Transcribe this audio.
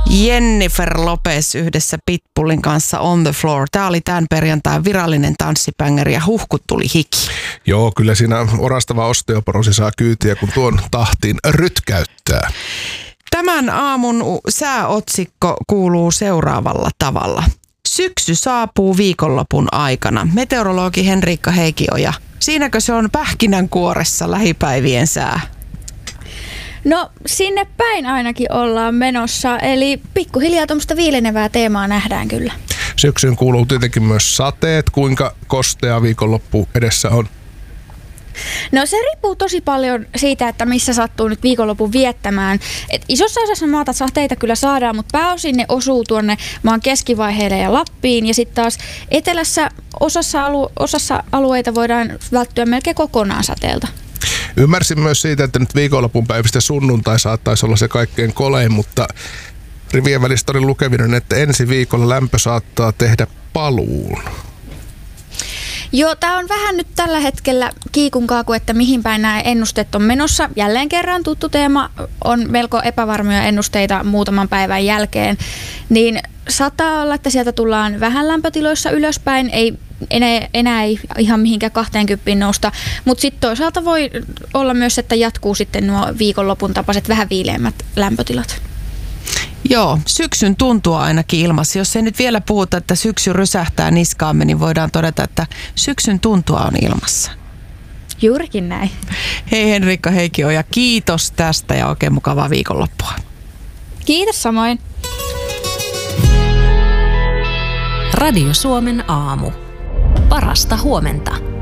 Jennifer Lopez yhdessä Pitbullin kanssa On the Floor. Tämä oli tämän perjantain virallinen tanssipängeri ja huhkut tuli hiki. Joo, kyllä siinä orastava osteoporosi saa kyytiä, kun tuon tahtiin rytkäyttää. Tämän aamun sääotsikko kuuluu seuraavalla tavalla. Syksy saapuu viikonlopun aikana. Meteorologi Henriikka Heikioja. Siinäkö se on pähkinänkuoressa lähipäivien sää? No sinne päin ainakin ollaan menossa, eli pikkuhiljaa tuommoista viilenevää teemaa nähdään kyllä. Syksyyn kuuluu tietenkin myös sateet. Kuinka kostea viikonloppu edessä on? No se riippuu tosi paljon siitä, että missä sattuu nyt viikonlopun viettämään. Et isossa osassa maata sateita kyllä saadaan, mutta pääosin ne osuu tuonne maan keskivaiheille ja Lappiin. Ja sitten taas etelässä osassa alueita voidaan välttyä melkein kokonaan sateelta. Ymmärsin myös siitä, että nyt viikonlopun päivistä sunnuntai saattaisi olla se kaikkein kolein, mutta rivien välistä oli lukevinen, että ensi viikolla lämpö saattaa tehdä paluun. Joo, tämä on vähän nyt tällä hetkellä kiikun kaaku, että mihin päin nämä ennusteet on menossa. Jälleen kerran tuttu teema, on melko epävarmoja ennusteita muutaman päivän jälkeen. Niin saattaa olla, että sieltä tullaan vähän lämpötiloissa ylöspäin, ei enää ei ihan mihinkään 20 nousta. Mutta sitten toisaalta voi olla myös, että jatkuu sitten nuo viikonlopun tapaiset vähän viileämmät lämpötilat. Joo, syksyn tuntua ainakin ilmassa. Jos ei nyt vielä puhuta, että syksy rysähtää niskaamme, niin voidaan todeta, että syksyn tuntua on ilmassa. Juurikin näin. Hei Henriikka Heikioja, kiitos tästä ja oikein mukavaa viikonloppua. Kiitos samoin. Radio Suomen aamu. Parasta huomenta.